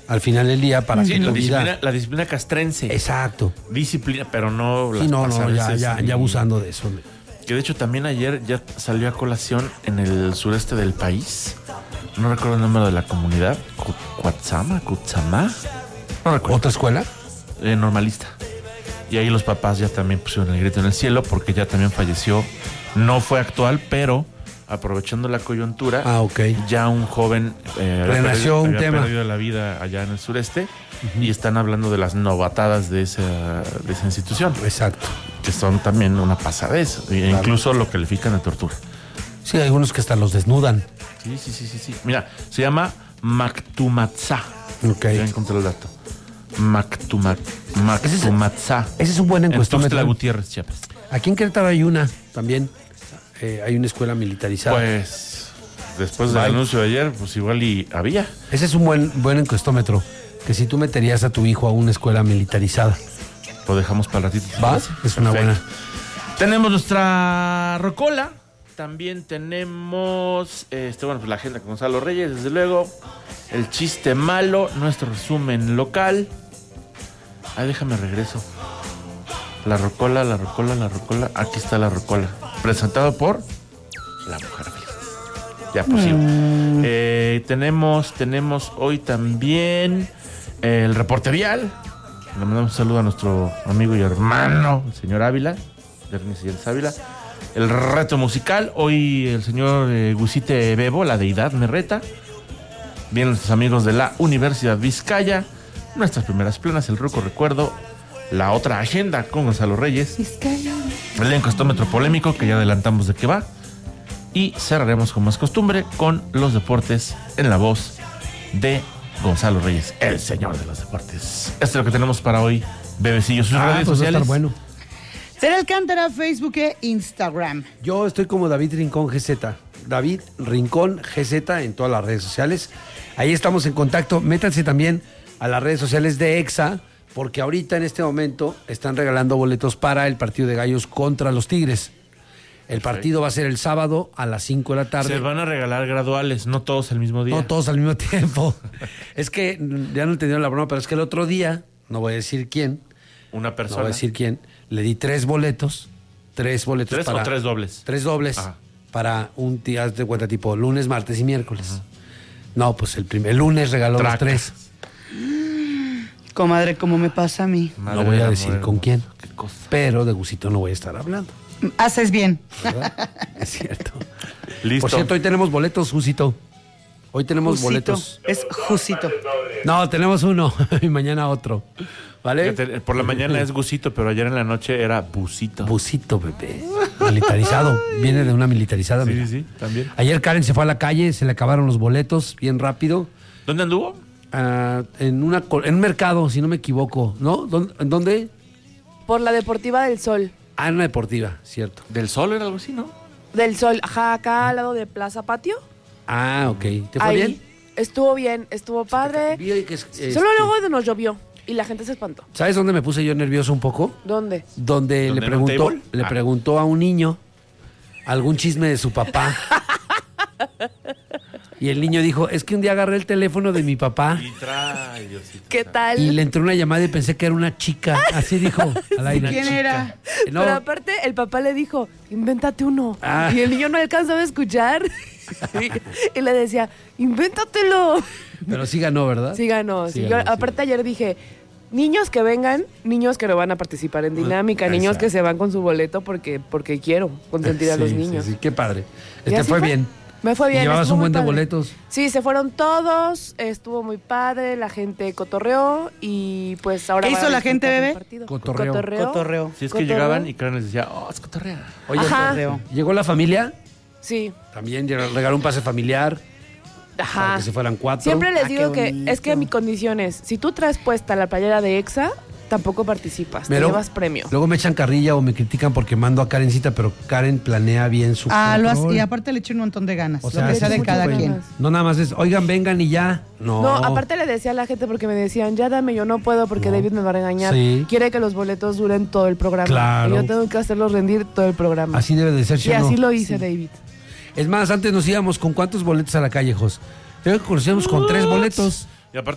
al final del día para que tu vida... La disciplina castrense. Exacto. Disciplina, pero no las ya abusando de eso. Que de hecho también ayer ya salió a colación en el sureste del país. No recuerdo el número de la comunidad. Cutzama. No recuerdo. ¿Otra escuela? Normalista. Y ahí los papás ya también pusieron el grito en el cielo porque ya también falleció. No fue actual, pero aprovechando la coyuntura, ya un joven renació había perdido la vida allá en el sureste y están hablando de las novatadas de esa institución. Exacto. Que son también una pasadez, e incluso lo califican de tortura. Sí, hay algunos que hasta los desnudan. Sí. Mira, se llama Mactumatzá. Ya encontré el dato. Mactumatzá. Ese es un buen encuestómetro. En Tuxtla Gutiérrez, Chiapas. Aquí en Querétaro hay una también. Hay una escuela militarizada. Pues, después del anuncio de ayer, pues igual y había. Ese es un buen encuestómetro. Que si tú meterías a tu hijo a una escuela militarizada. Lo dejamos para el ratito. ¿Va? Es una buena. Tenemos nuestra rocola. También tenemos pues la agenda con Gonzalo Reyes, desde luego. El chiste malo, nuestro resumen local. Déjame regreso. La rocola. Aquí está la rocola. Presentado por La Mujer Feliz. Ya posible. Tenemos hoy también el reporte vial. Le mandamos un saludo a nuestro amigo y hermano, el señor Ávila, de Ernesto Ávila. El reto musical. Hoy el señor Gusite Bebo, la deidad me reta. Vienen nuestros amigos de la Universidad Vizcaya. Nuestras primeras planas, el Ruco Recuerdo. La otra agenda con Gonzalo Reyes. Vizcaya. El encostómetro polémico, que ya adelantamos de qué va. Y cerraremos, como es costumbre, con los deportes en la voz de Gonzalo Reyes, el señor de los deportes. Esto es lo que tenemos para hoy, bebecillos. Sus redes sociales. Bueno. Será Alcántara, Facebook e Instagram. Yo estoy como David Rincón GZ. David Rincón GZ en todas las redes sociales. Ahí estamos en contacto. Métanse también a las redes sociales de EXA, porque ahorita en este momento están regalando boletos para el partido de Gallos contra los Tigres. El partido va a ser el sábado a las 5 de la tarde. Se van a regalar graduales, no todos al mismo día. No todos al mismo tiempo. Es que ya no entendieron la broma, pero es que el otro día, no voy a decir quién. Una persona. No voy a decir quién. Le di 3 boletos. 3 boletos. ¿3 o 3 dobles? 3 dobles. Ajá. Para un día de cuenta tipo lunes, martes y miércoles. Ajá. No, pues el lunes regaló los 3. Comadre, como me pasa a mí. No voy a decir con quién. Pero de Gusito no voy a estar hablando. Haces bien. ¿Verdad? Es cierto. Listo. Por cierto, hoy tenemos boletos, Gusito. Hoy tenemos boletos. Es Jusito. No, tenemos uno y mañana otro. ¿Vale? Fíjate, por la mañana es Gusito, pero ayer en la noche era Busito. Busito, bebé. Militarizado. Viene de una militarizada. Sí, también. Ayer Karen se fue a la calle, se le acabaron los boletos bien rápido. ¿Dónde anduvo? En un mercado, si no me equivoco. ¿No? ¿En dónde? Por la Deportiva del Sol. En una deportiva, cierto. ¿Del Sol era algo así, no? Del Sol, ajá, acá al lado de Plaza Patio. Ok. ¿Te fue ahí bien? Estuvo bien, estuvo padre. Solo luego nos llovió y la gente se espantó. ¿Sabes dónde me puse yo nervioso un poco? ¿Dónde? Donde le preguntó a un niño algún chisme de su papá. Y el niño dijo, es que un día agarré el teléfono de mi papá. ¿Qué tal? Y le entró una llamada y pensé que era una chica. Así dijo al aire. ¿Quién era? No. Pero aparte, el papá le dijo, invéntate uno. Y el niño no alcanzaba a escuchar. Y le decía, invéntatelo. Pero sí ganó, ¿verdad? Sí ganó. Sí, yo, aparte ayer dije, niños que vengan, niños que no van a participar en dinámica, niños que se van con su boleto porque quiero consentir a los niños. Sí, qué padre. Fue bien. Me fue bien. ¿Llevabas un buen de boletos? Sí, se fueron todos, estuvo muy padre, la gente cotorreó y pues ahora... ¿Qué hizo la gente, bebé? Cotorreo. Si es que llegaban y Karen les decía, es cotorrea. Oye, ¿llegó la familia? Sí. También regaló un pase familiar. Ajá. Para que se fueran 4. Siempre les digo que es que mi condición es, si tú traes puesta la playera de EXA, tampoco participas, te llevas premio. Luego me echan carrilla o me critican porque mando a Karencita, pero Karen planea bien su control. Y aparte le eché un montón de ganas. O sea, lo que sea de cada quien. No nada más es, oigan, vengan y ya. No, aparte le decía a la gente porque me decían, ya dame, yo no puedo porque David me va a regañar. Sí. Quiere que los boletos duren todo el programa. Claro. Y yo tengo que hacerlos rendir todo el programa. Así debe de ser, ¿sí? Y así lo hice, David. Es más, antes nos íbamos con ¿cuántos boletos a la calle, Jos? Creo que conocíamos con 3 boletos.